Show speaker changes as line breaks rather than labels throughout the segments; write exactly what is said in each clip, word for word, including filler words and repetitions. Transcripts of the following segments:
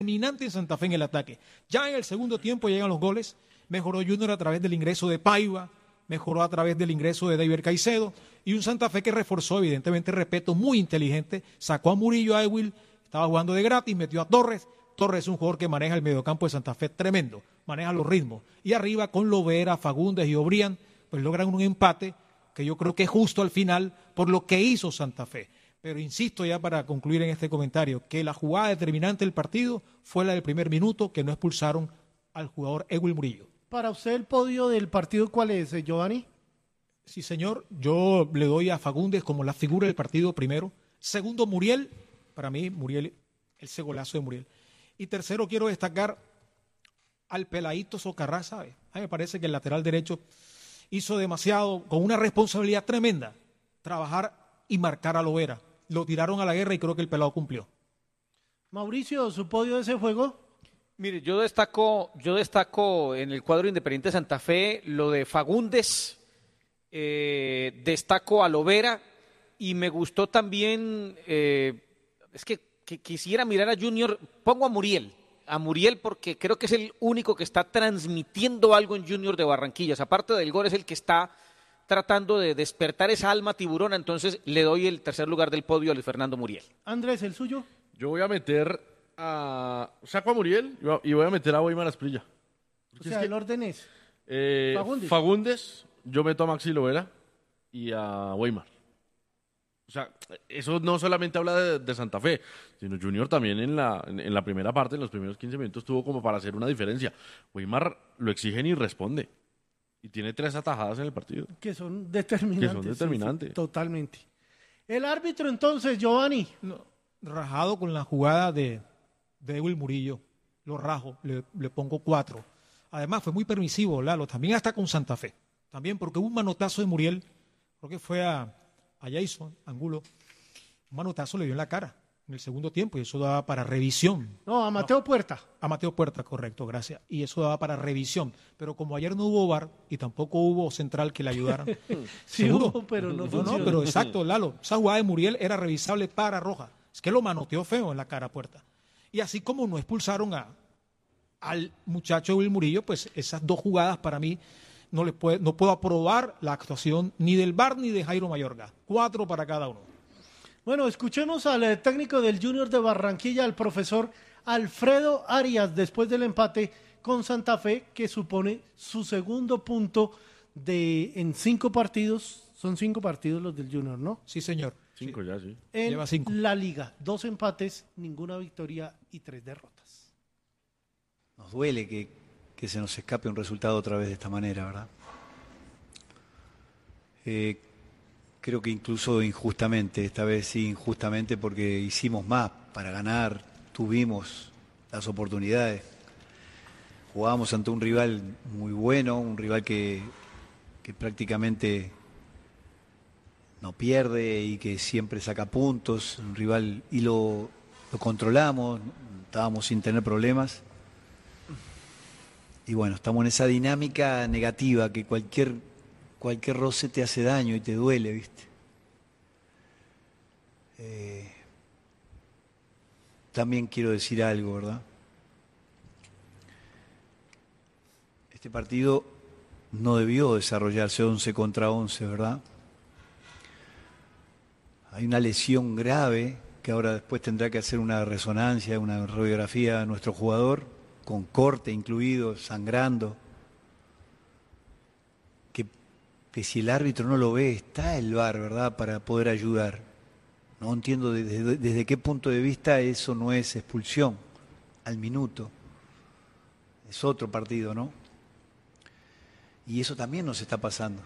dominante en Santa Fe en el ataque. Ya en el segundo tiempo llegan los goles, mejoró Junior a través del ingreso de Paiva, mejoró a través del ingreso de David Caicedo, y un Santa Fe que reforzó, evidentemente, respeto, muy inteligente, sacó a Murillo, a Ewil, estaba jugando de gratis, metió a Torres. Torres es un jugador que maneja el mediocampo de Santa Fe tremendo, maneja los ritmos, y arriba con Lovera, Fagundes y Obrián, pues logran un empate que yo creo que es justo al final por lo que hizo Santa Fe. Pero insisto ya para concluir en este comentario, que la jugada determinante del partido fue la del primer minuto, que no expulsaron al jugador Ewil Murillo.
Para usted el podio del partido, ¿cuál es, eh, Giovanni?
Sí, señor, yo le doy a Fagundes como la figura del partido primero. Segundo, Muriel, para mí, Muriel, ese golazo de Muriel. Y tercero, quiero destacar al peladito Socarrá, ¿sabe? A mí me parece que el lateral derecho hizo demasiado, con una responsabilidad tremenda, trabajar y marcar a Lovera. Lo tiraron a la guerra y creo que el pelado cumplió.
Mauricio, ¿su podio de ese juego?
Mire, yo destaco, yo destaco en el cuadro Independiente de Santa Fe lo de Fagundes, eh, destaco a Lovera y me gustó también, eh, es que, que quisiera mirar a Junior, pongo a Muriel, a Muriel porque creo que es el único que está transmitiendo algo en Junior de Barranquillas, aparte del gol es el que está tratando de despertar esa alma tiburona, entonces le doy el tercer lugar del podio a Luis Fernando Muriel.
Andrés, ¿el suyo?
Yo voy a meter a... saco a Muriel y voy a meter a Weimar Asprilla.
O sea, es que, el orden es...
Eh,
Fagundes.
Fagundes, yo meto a Maxi Lovera y a Weimar. O sea, eso no solamente habla de, de Santa Fe, sino Junior también en la, en, en la primera parte, en los primeros quince minutos, tuvo como para hacer una diferencia. Weimar lo exigen y responde. Y tiene tres atajadas en el partido.
Que son determinantes.
Que son determinantes.
Sí, sí, totalmente. El árbitro entonces, Giovanni.
No, rajado con la jugada de, de Ewil Murillo. Lo rajo, le, le pongo cuatro. Además fue muy permisivo, Lalo, también hasta con Santa Fe. También porque hubo un manotazo de Muriel, creo que fue a, a Jason Angulo. Un manotazo le dio en la cara en el segundo tiempo y eso daba para revisión.
No, a Mateo no, Puerta.
A Mateo Puerta, correcto, gracias. Y eso daba para revisión. Pero como ayer no hubo V A R y tampoco hubo central que le ayudara.
Sí
seguro.
Hubo, pero no
No, no, pero exacto, Lalo. Esa jugada de Muriel era revisable para roja. Es que lo manoteó feo en la cara a Puerta. Y así como no expulsaron a, al muchacho Will Murillo, pues esas dos jugadas para mí no, le puede, no puedo aprobar la actuación ni del V A R ni de Jairo Mayorga. Cuatro para cada uno.
Bueno, escuchemos al técnico del Junior de Barranquilla, al profesor Alfredo Arias, después del empate con Santa Fe, que supone su segundo punto de en cinco partidos. Son cinco partidos los del Junior, ¿no?
Sí, señor.
Cinco
sí.
ya, sí.
En
Lleva cinco.
La Liga, dos empates, ninguna victoria y tres derrotas.
Nos duele que, que se nos escape un resultado otra vez de esta manera, ¿verdad? Eh, Creo que incluso injustamente, esta vez sí injustamente porque hicimos más para ganar, tuvimos las oportunidades. Jugábamos ante un rival muy bueno, un rival que, que prácticamente no pierde y que siempre saca puntos, un rival y lo, lo controlamos, estábamos sin tener problemas. Y bueno, estamos en esa dinámica negativa que cualquier... Cualquier roce te hace daño y te duele, ¿viste? Eh, también quiero decir algo, ¿verdad? Este partido no debió desarrollarse once contra once, ¿verdad? Hay una lesión grave que ahora después tendrá que hacer una resonancia, una radiografía a nuestro jugador, con corte incluido, sangrando. Que si el árbitro no lo ve, está el V A R, ¿verdad?, para poder ayudar. No entiendo desde, desde qué punto de vista eso no es expulsión al minuto. Es otro partido, ¿no? Y eso también nos está pasando.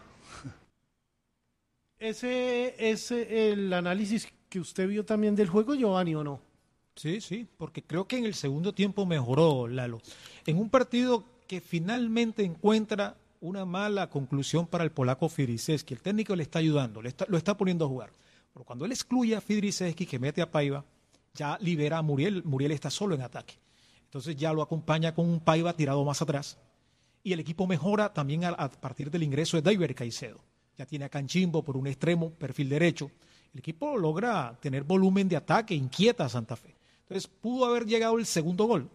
¿Ese es el análisis que usted vio también del juego, Giovanni, o no?
Sí, sí, porque creo que en el segundo tiempo mejoró, Lalo. En un partido que finalmente encuentra una mala conclusión para el polaco Fidriszewski. El técnico le está ayudando, le está, lo está poniendo a jugar. Pero cuando él excluye a Fidriszewski, que mete a Paiva, ya libera a Muriel. Muriel está solo en ataque. Entonces ya lo acompaña con un Paiva tirado más atrás. Y el equipo mejora también a, a partir del ingreso de David Caicedo. Ya tiene a Canchimbo por un extremo, perfil derecho. El equipo logra tener volumen de ataque, inquieta a Santa Fe. Entonces pudo haber llegado el segundo gol.